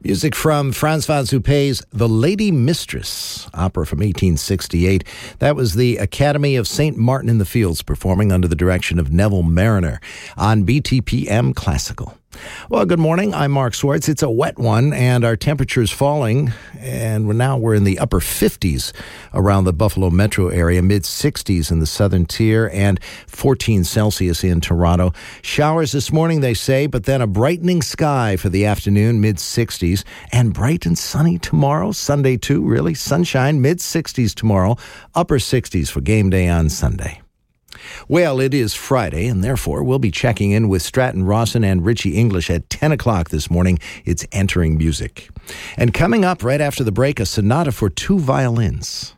Music from Franz von Suppé's The Lady Mistress, opera from 1868. That was the Academy of St. Martin in the Fields performing under the direction of Neville Marriner on BTPM Classical. Well, good morning. I'm Mark Swartz. It's a wet one, and our temperature's falling, and now we're in the upper 50s around the Buffalo metro area, mid-60s in the southern tier, and 14 Celsius in Toronto. Showers this morning, they say, but then a brightening sky for the afternoon, mid-60s, and bright and sunny tomorrow, Sunday too, really. Sunshine, mid-60s tomorrow, upper 60s for game day on Sunday. Well, it is Friday, and therefore we'll be checking in with Stratton Rawson and Richie English at 10 o'clock this morning. It's Entering Music. And coming up right after the break, a sonata for two violins.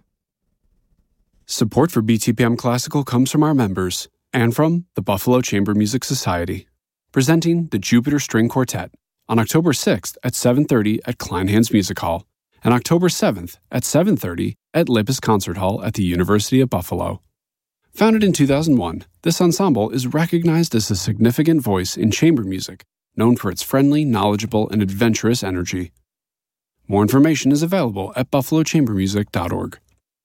Support for BTPM Classical comes from our members and from the Buffalo Chamber Music Society, presenting the Jupiter String Quartet on October 6th at 7:30 at Kleinhans Music Hall and October 7th at 7:30 at Lippis Concert Hall at the University of Buffalo. Founded in 2001, this ensemble is recognized as a significant voice in chamber music, known for its friendly, knowledgeable, and adventurous energy. More information is available at buffalochambermusic.org.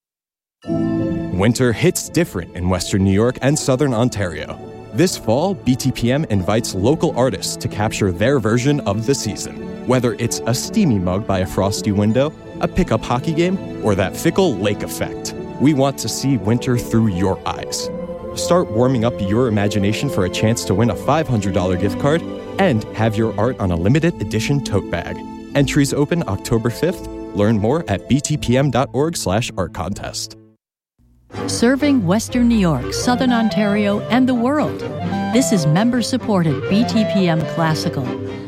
Winter hits different in Western New York and Southern Ontario. This fall, BTPM invites local artists to capture their version of the season. Whether it's a steamy mug by a frosty window, a pickup hockey game, or that fickle lake effect, we want to see winter through your eyes. Start warming up your imagination for a chance to win a $500 gift card and have your art on a limited edition tote bag. Entries open October 5th. Learn more at btpm.org/art-contest. Serving Western New York, Southern Ontario, and the world. This is member-supported BTPM Classical.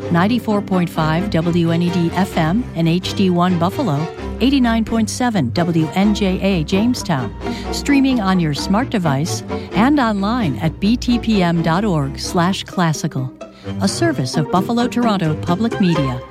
94.5 WNED FM and HD1 Buffalo, 89.7 WNJA Jamestown, streaming on your smart device and online at btpm.org/classical, a service of Buffalo Toronto Public Media.